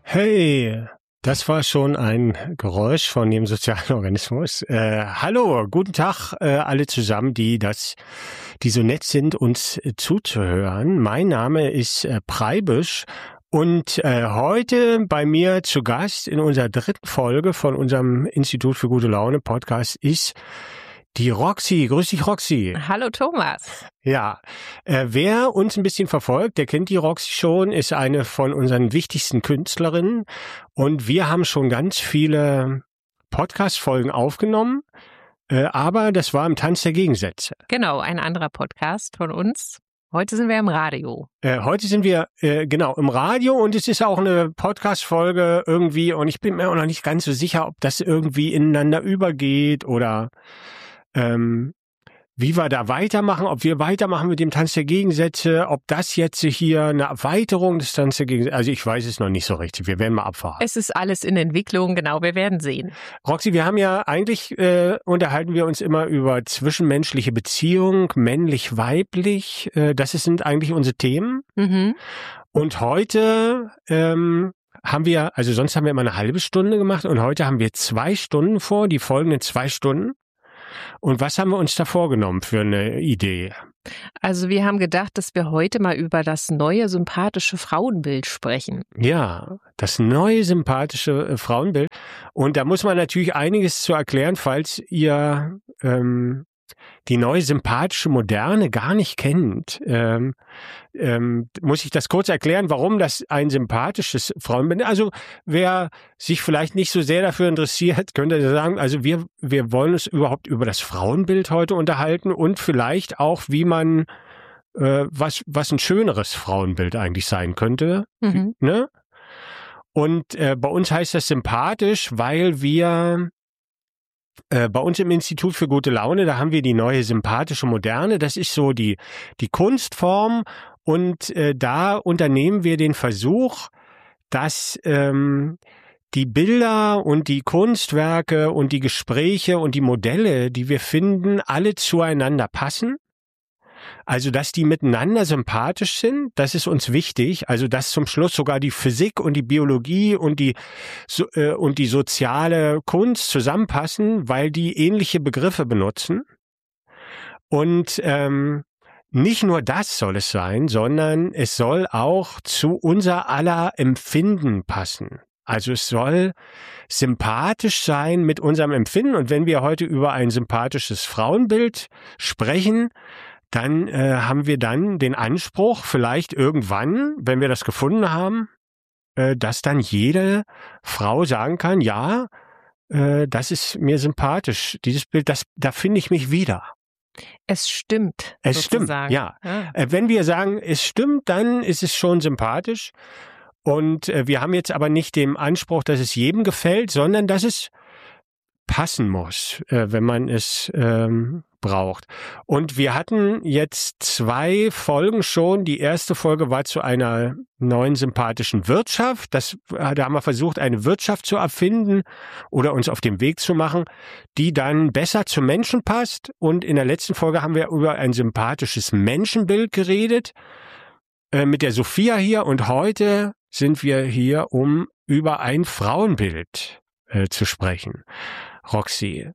Hey, das war schon ein Geräusch von dem sozialen Organismus. Hallo, guten Tag alle zusammen, die so nett sind, uns zuzuhören. Mein Name ist Preibisch und heute bei mir zu Gast in unserer dritten Folge von unserem Institut für gute Laune Podcast ist die Roxy. Grüß dich, Roxy. Hallo, Thomas. Ja, wer uns ein bisschen verfolgt, der kennt die Roxy schon, ist eine von unseren wichtigsten Künstlerinnen. Und wir haben schon ganz viele Podcast-Folgen aufgenommen, aber das war im Tanz der Gegensätze. Genau, ein anderer Podcast von uns. Heute sind wir im Radio. Heute sind wir genau im Radio und es ist auch eine Podcast-Folge irgendwie und ich bin mir auch noch nicht ganz so sicher, ob das irgendwie ineinander übergeht oder wie wir da weitermachen, ob wir weitermachen mit dem Tanz der Gegensätze, ob das jetzt hier eine Erweiterung des Tanz der Gegensätze, also ich weiß es noch nicht so richtig, wir werden mal abwarten. Es ist alles in Entwicklung, genau, wir werden sehen. Roxy, wir haben ja eigentlich, unterhalten wir uns immer über zwischenmenschliche Beziehungen, männlich-weiblich, sind eigentlich unsere Themen. Mhm. Und heute haben wir, also sonst haben wir immer eine halbe Stunde gemacht und heute haben wir 2 Stunden vor, die folgenden 2 Stunden. Und was haben wir uns da vorgenommen für eine Idee? Also wir haben gedacht, dass wir heute mal über das neue sympathische Frauenbild sprechen. Ja, das neue sympathische Frauenbild. Und da muss man natürlich einiges zu erklären, falls ihr die neue sympathische Moderne gar nicht kennt. Muss ich das kurz erklären, warum das ein sympathisches Frauenbild ist? Also wer sich vielleicht nicht so sehr dafür interessiert, könnte sagen, also wir wollen uns überhaupt über das Frauenbild heute unterhalten und vielleicht auch, wie man was ein schöneres Frauenbild eigentlich sein könnte. Mhm. Ne? Und bei uns heißt das sympathisch, weil wir bei uns im Institut für gute Laune, da haben wir die neue sympathische Moderne. Das ist so die Kunstform und da unternehmen wir den Versuch, dass die Bilder und die Kunstwerke und die Gespräche und die Modelle, die wir finden, alle zueinander passen. Also, dass die miteinander sympathisch sind, das ist uns wichtig. Also, dass zum Schluss sogar die Physik und die Biologie und die soziale Kunst zusammenpassen, weil die ähnliche Begriffe benutzen. Und nicht nur das soll es sein, sondern es soll auch zu unser aller Empfinden passen. Also es soll sympathisch sein mit unserem Empfinden. Und wenn wir heute über ein sympathisches Frauenbild sprechen, dann haben wir dann den Anspruch, vielleicht irgendwann, wenn wir das gefunden haben, dass dann jede Frau sagen kann, ja, das ist mir sympathisch, dieses Bild, da finde ich mich wieder. Es stimmt. Es stimmt, ja. Wenn wir sagen, es stimmt, dann ist es schon sympathisch. Und wir haben jetzt aber nicht den Anspruch, dass es jedem gefällt, sondern dass es passen muss, wenn man es braucht. Und wir hatten jetzt 2 Folgen schon. Die erste Folge war zu einer neuen sympathischen Wirtschaft. Da haben wir versucht, eine Wirtschaft zu erfinden oder uns auf den Weg zu machen, die dann besser zum Menschen passt. Und in der letzten Folge haben wir über ein sympathisches Menschenbild geredet mit der Sophia hier. Und heute sind wir hier, um über ein Frauenbild zu sprechen. Roxy,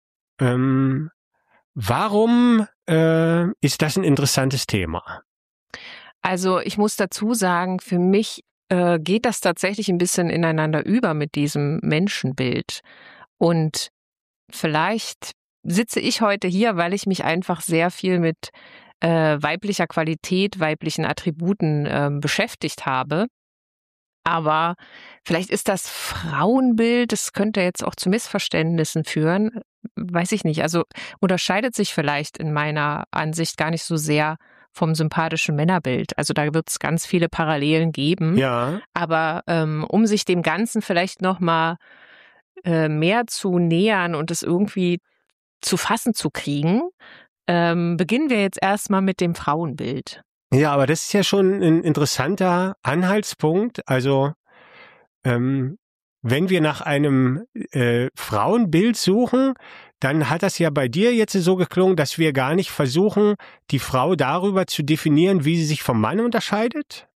warum ist das ein interessantes Thema? Also ich muss dazu sagen, für mich geht das tatsächlich ein bisschen ineinander über mit diesem Menschenbild. Und vielleicht sitze ich heute hier, weil ich mich einfach sehr viel mit weiblicher Qualität, weiblichen Attributen beschäftigt habe. Aber vielleicht ist das Frauenbild, das könnte jetzt auch zu Missverständnissen führen, weiß ich nicht. Also unterscheidet sich vielleicht in meiner Ansicht gar nicht so sehr vom sympathischen Männerbild. Also da wird es ganz viele Parallelen geben. Ja. Aber um sich dem Ganzen vielleicht nochmal mehr zu nähern und es irgendwie zu fassen zu kriegen, beginnen wir jetzt erstmal mit dem Frauenbild. Ja, aber das ist ja schon ein interessanter Anhaltspunkt. Also wenn wir nach einem Frauenbild suchen, dann hat das ja bei dir jetzt so geklungen, dass wir gar nicht versuchen, die Frau darüber zu definieren, wie sie sich vom Mann unterscheidet.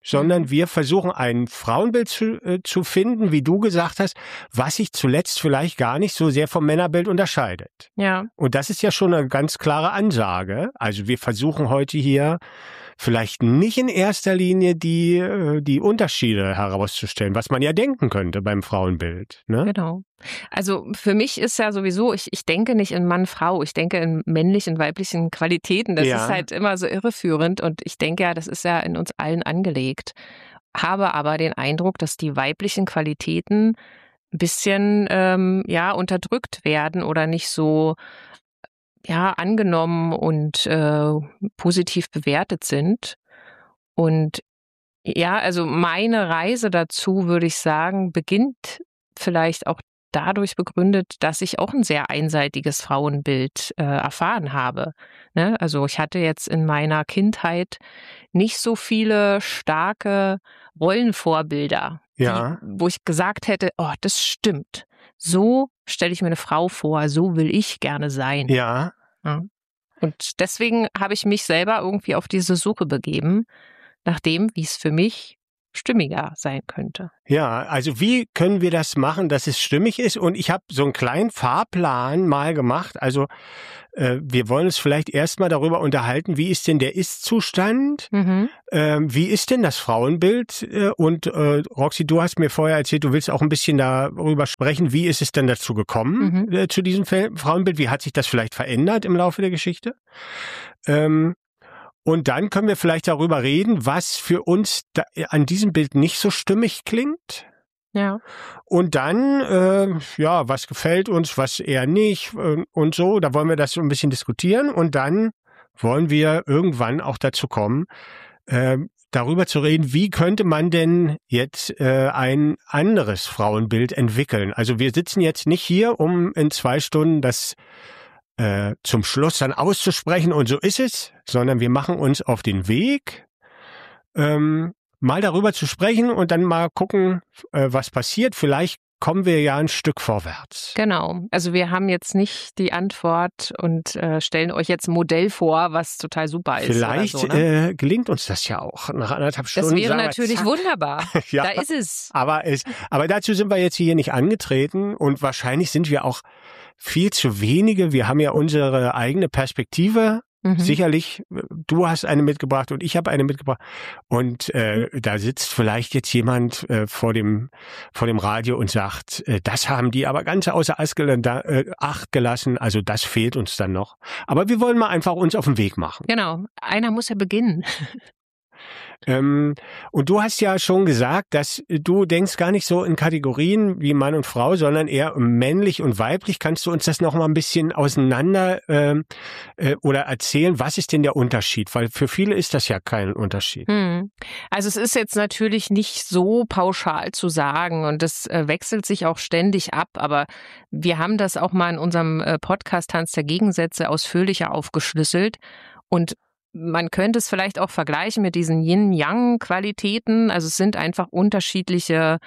sondern wir versuchen ein Frauenbild zu finden, wie du gesagt hast, was sich zuletzt vielleicht gar nicht so sehr vom Männerbild unterscheidet. Ja. Und das ist ja schon eine ganz klare Ansage. Also wir versuchen heute hier vielleicht nicht in erster Linie die Unterschiede herauszustellen, was man ja denken könnte beim Frauenbild. Ne? Genau. Also für mich ist ja sowieso, ich denke nicht in Mann, Frau, ich denke in männlichen und weiblichen Qualitäten. Das ist halt immer so irreführend und ich denke ja, das ist ja in uns allen angelegt. Habe aber den Eindruck, dass die weiblichen Qualitäten ein bisschen unterdrückt werden oder nicht so angenommen und positiv bewertet sind. Und ja, also meine Reise dazu, würde ich sagen, beginnt vielleicht auch dadurch begründet, dass ich auch ein sehr einseitiges Frauenbild erfahren habe. Ne? Also ich hatte jetzt in meiner Kindheit nicht so viele starke Rollenvorbilder, wo ich gesagt hätte, oh, das stimmt. So stelle ich mir eine Frau vor, so will ich gerne sein. Ja. Und deswegen habe ich mich selber irgendwie auf diese Suche begeben, nach dem, wie es für mich stimmiger sein könnte. Ja, also wie können wir das machen, dass es stimmig ist? Und ich habe so einen kleinen Fahrplan mal gemacht. Also wir wollen uns vielleicht erstmal darüber unterhalten, wie ist denn der Ist-Zustand? Wie ist denn das Frauenbild? Und Roxy, du hast mir vorher erzählt, du willst auch ein bisschen darüber sprechen, wie ist es denn dazu gekommen, zu diesem Frauenbild? Wie hat sich das vielleicht verändert im Laufe der Geschichte? Und dann können wir vielleicht darüber reden, was für uns an diesem Bild nicht so stimmig klingt. Ja. Und dann, was gefällt uns, was eher nicht und so. Da wollen wir das so ein bisschen diskutieren. Und dann wollen wir irgendwann auch dazu kommen, darüber zu reden, wie könnte man denn jetzt ein anderes Frauenbild entwickeln. Also wir sitzen jetzt nicht hier, um in 2 Stunden das zum Schluss dann auszusprechen und so ist es, sondern wir machen uns auf den Weg, mal darüber zu sprechen und dann mal gucken, was passiert. Vielleicht kommen wir ja ein Stück vorwärts. Genau. Also wir haben jetzt nicht die Antwort und stellen euch jetzt ein Modell vor, was total super ist. Vielleicht oder so, ne? Gelingt uns das ja auch nach 1,5 Stunden. Das wäre natürlich wunderbar. Ja, da ist es. Aber dazu sind wir jetzt hier nicht angetreten und wahrscheinlich sind wir auch viel zu wenige. Wir haben ja unsere eigene Perspektive. Sicherlich, du hast eine mitgebracht und ich habe eine mitgebracht. Und da sitzt vielleicht jetzt jemand vor dem Radio und sagt, das haben die aber ganz außer Acht gelassen. Also das fehlt uns dann noch. Aber wir wollen mal einfach uns auf den Weg machen. Genau. Einer muss ja beginnen. Und du hast ja schon gesagt, dass du denkst gar nicht so in Kategorien wie Mann und Frau, sondern eher männlich und weiblich. Kannst du uns das noch mal ein bisschen auseinander oder erzählen? Was ist denn der Unterschied? Weil für viele ist das ja kein Unterschied. Also es ist jetzt natürlich nicht so pauschal zu sagen und das wechselt sich auch ständig ab, aber wir haben das auch mal in unserem Podcast Tanz der Gegensätze ausführlicher aufgeschlüsselt und man könnte es vielleicht auch vergleichen mit diesen Yin-Yang-Qualitäten. Also es sind einfach unterschiedliche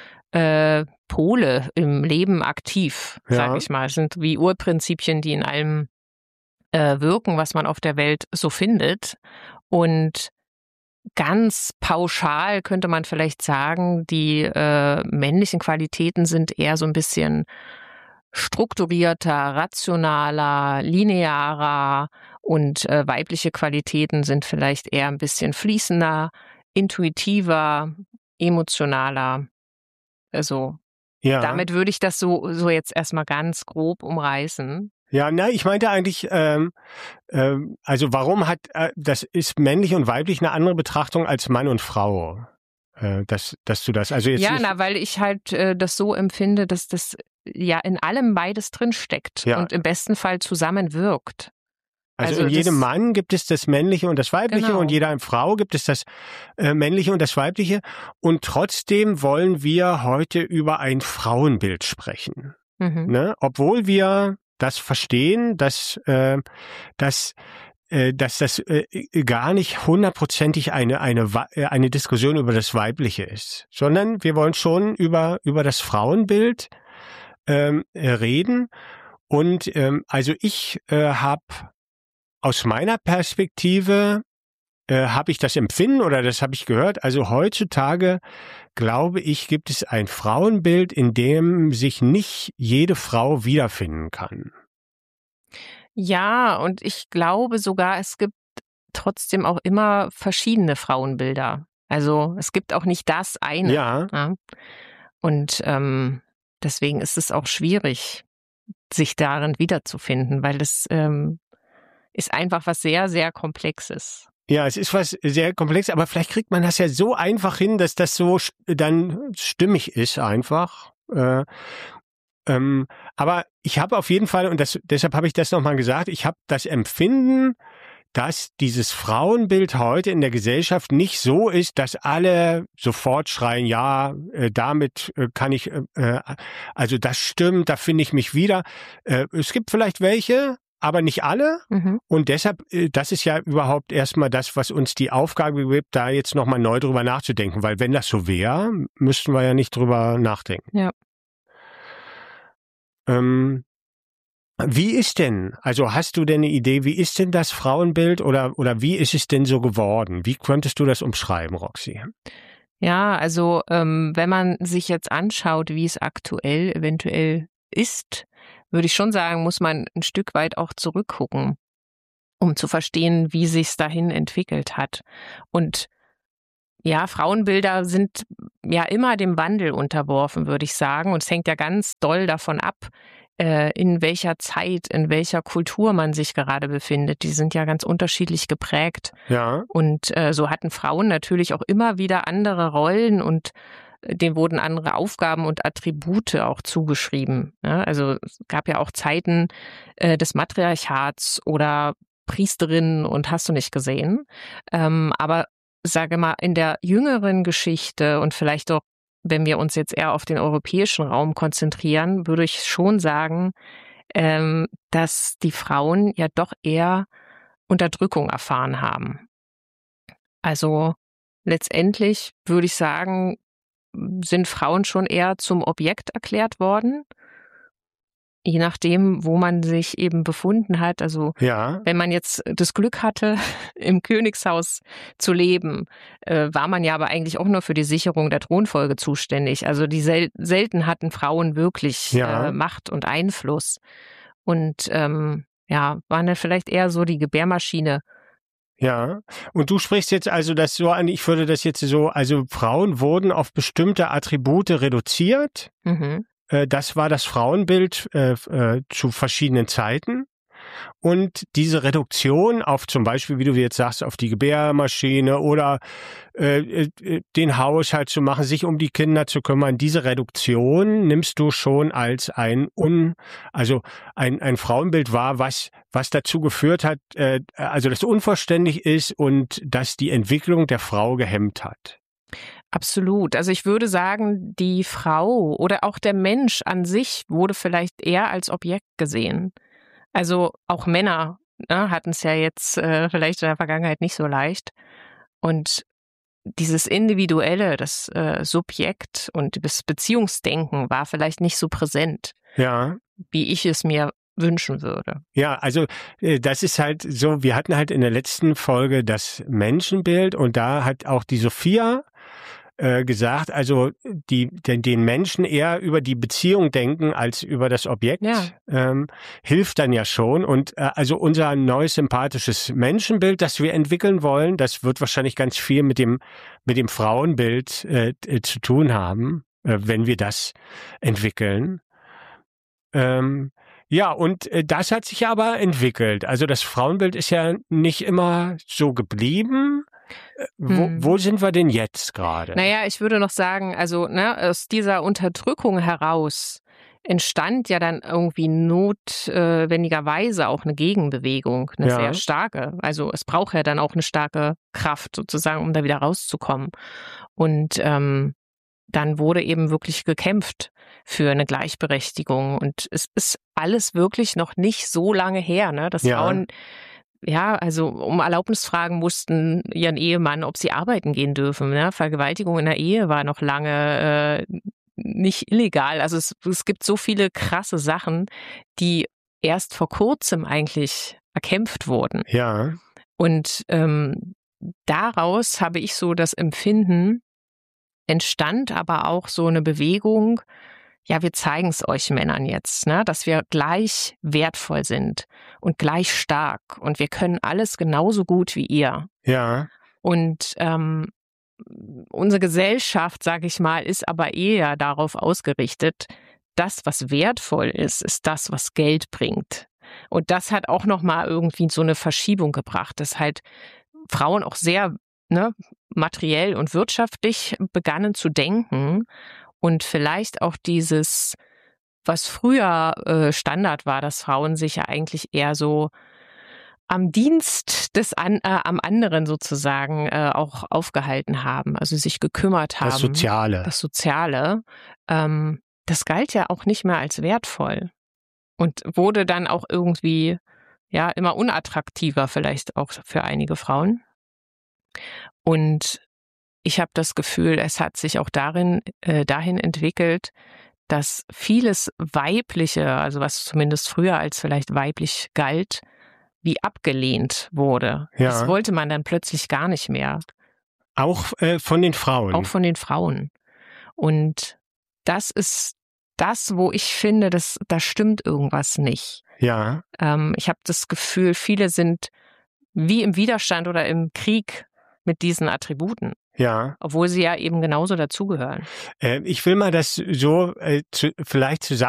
Pole im Leben aktiv, sage ich mal. Es sind wie Urprinzipien, die in allem wirken, was man auf der Welt so findet. Und ganz pauschal könnte man vielleicht sagen, die männlichen Qualitäten sind eher so ein bisschen strukturierter, rationaler, linearer und weibliche Qualitäten sind vielleicht eher ein bisschen fließender, intuitiver, emotionaler. Also damit würde ich das so jetzt erstmal ganz grob umreißen. Ja, ich meinte eigentlich, also warum das ist männlich und weiblich eine andere Betrachtung als Mann und Frau? Dass du das, also jetzt weil ich halt das so empfinde, dass das ja in allem beides drin steckt und im besten Fall zusammenwirkt. Also in jedem Mann gibt es das Männliche und das Weibliche und jeder Frau gibt es das Männliche und das Weibliche und trotzdem wollen wir heute über ein Frauenbild sprechen. Ne? Obwohl wir das verstehen, dass das gar nicht hundertprozentig eine Diskussion über das Weibliche ist, sondern wir wollen schon über das Frauenbild reden. Und also ich habe aus meiner Perspektive habe ich das Empfinden oder das habe ich gehört. Also heutzutage, glaube ich, gibt es ein Frauenbild, in dem sich nicht jede Frau wiederfinden kann. Ja, und ich glaube sogar, es gibt trotzdem auch immer verschiedene Frauenbilder. Also es gibt auch nicht das eine. Ja. Und deswegen ist es auch schwierig, sich darin wiederzufinden, weil es ist einfach was sehr, sehr Komplexes. Ja, es ist was sehr Komplexes, aber vielleicht kriegt man das ja so einfach hin, dass das so dann stimmig ist einfach. Aber ich habe auf jeden Fall, und deshalb habe ich das nochmal gesagt, ich habe das Empfinden, dass dieses Frauenbild heute in der Gesellschaft nicht so ist, dass alle sofort schreien, ja, damit kann ich, also das stimmt, da finde ich mich wieder. Es gibt vielleicht welche, aber nicht alle. Mhm. Und deshalb, das ist ja überhaupt erstmal das, was uns die Aufgabe gibt, da jetzt nochmal neu drüber nachzudenken. Weil wenn das so wäre, müssten wir ja nicht drüber nachdenken. Ja. Wie ist denn, also hast du denn eine Idee, wie ist denn das Frauenbild oder wie ist es denn so geworden? Wie könntest du das umschreiben, Roxy? Ja, also wenn man sich jetzt anschaut, wie es aktuell eventuell ist, würde ich schon sagen, muss man ein Stück weit auch zurückgucken, um zu verstehen, wie sich's dahin entwickelt hat. Und ja, Frauenbilder sind ja immer dem Wandel unterworfen, würde ich sagen. Und es hängt ja ganz doll davon ab, in welcher Zeit, in welcher Kultur man sich gerade befindet. Die sind ja ganz unterschiedlich geprägt. Ja. Und so hatten Frauen natürlich auch immer wieder andere Rollen und denen wurden andere Aufgaben und Attribute auch zugeschrieben. Ja, also es gab ja auch Zeiten des Matriarchats oder Priesterinnen und hast du nicht gesehen. Aber sage mal, in der jüngeren Geschichte und vielleicht auch, wenn wir uns jetzt eher auf den europäischen Raum konzentrieren, würde ich schon sagen, dass die Frauen ja doch eher Unterdrückung erfahren haben. Also letztendlich würde ich sagen, sind Frauen schon eher zum Objekt erklärt worden, je nachdem, wo man sich eben befunden hat. Also Ja. wenn man jetzt das Glück hatte, im Königshaus zu leben, war man ja aber eigentlich auch nur für die Sicherung der Thronfolge zuständig. Also die selten hatten Frauen wirklich Macht und Einfluss. Und waren dann vielleicht eher so die Gebärmaschine. Ja, und du sprichst jetzt also das so an, ich würde das jetzt so, also Frauen wurden auf bestimmte Attribute reduziert. Mhm. Das war das Frauenbild zu verschiedenen Zeiten. Und diese Reduktion auf zum Beispiel, wie du jetzt sagst, auf die Gebärmaschine oder den Haushalt zu machen, sich um die Kinder zu kümmern, diese Reduktion nimmst du schon als ein Frauenbild wahr, was dazu geführt hat, also das unvollständig ist und das die Entwicklung der Frau gehemmt hat. Absolut. Also ich würde sagen, die Frau oder auch der Mensch an sich wurde vielleicht eher als Objekt gesehen. Also auch Männer hatten es ja jetzt vielleicht in der Vergangenheit nicht so leicht. Und dieses Individuelle, das Subjekt und das Beziehungsdenken war vielleicht nicht so präsent, wie ich es mir wünschen würde. Ja, also das ist halt so, wir hatten halt in der letzten Folge das Menschenbild und da hat auch die Sophia gesagt, also den Menschen eher über die Beziehung denken als über das Objekt, hilft dann ja schon. Und also unser neues sympathisches Menschenbild, das wir entwickeln wollen, das wird wahrscheinlich ganz viel mit dem Frauenbild zu tun haben, wenn wir das entwickeln. Ja, und das hat sich aber entwickelt. Also das Frauenbild ist ja nicht immer so geblieben. Wo sind wir denn jetzt gerade? Naja, ich würde noch sagen, also aus dieser Unterdrückung heraus entstand ja dann irgendwie notwendigerweise auch eine Gegenbewegung, eine sehr starke. Also es braucht ja dann auch eine starke Kraft sozusagen, um da wieder rauszukommen. Und dann wurde eben wirklich gekämpft für eine Gleichberechtigung. Und es ist alles wirklich noch nicht so lange her, dass Frauen also um Erlaubnis fragen mussten ihren Ehemann, ob sie arbeiten gehen dürfen. Vergewaltigung in der Ehe war noch lange nicht illegal. Also es gibt so viele krasse Sachen, die erst vor kurzem eigentlich erkämpft wurden. Ja. Und daraus habe ich so das Empfinden, entstand aber auch so eine Bewegung, ja, wir zeigen es euch Männern jetzt, ne, dass wir gleich wertvoll sind und gleich stark und wir können alles genauso gut wie ihr. Ja. Und unsere Gesellschaft, sage ich mal, ist aber eher darauf ausgerichtet, das, was wertvoll ist das, was Geld bringt. Und das hat auch nochmal irgendwie so eine Verschiebung gebracht, dass halt Frauen auch sehr materiell und wirtschaftlich begannen zu denken und vielleicht auch dieses, was früher Standard war, dass Frauen sich ja eigentlich eher so am Dienst am anderen sozusagen auch aufgehalten haben, also sich gekümmert haben. Das Soziale. Das Soziale. Das galt ja auch nicht mehr als wertvoll und wurde dann auch irgendwie ja immer unattraktiver vielleicht auch für einige Frauen. Und ich habe das Gefühl, es hat sich auch dahin entwickelt, dass vieles Weibliche, also was zumindest früher als vielleicht weiblich galt, wie abgelehnt wurde. Ja. Das wollte man dann plötzlich gar nicht mehr. Auch von den Frauen. Auch von den Frauen. Und das ist das, wo ich finde, da stimmt irgendwas nicht. Ja. Ich habe das Gefühl, viele sind wie im Widerstand oder im Krieg mit diesen Attributen. Ja. Obwohl sie ja eben genauso dazugehören. Ich will mal das so vielleicht zusammen